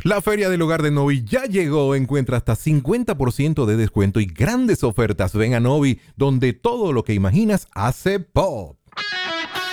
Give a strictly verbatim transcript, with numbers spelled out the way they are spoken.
La Feria del Hogar de Novi ya llegó. Encuentra hasta cincuenta por ciento de descuento y grandes ofertas. Ven a Novi, donde todo lo que imaginas hace pop.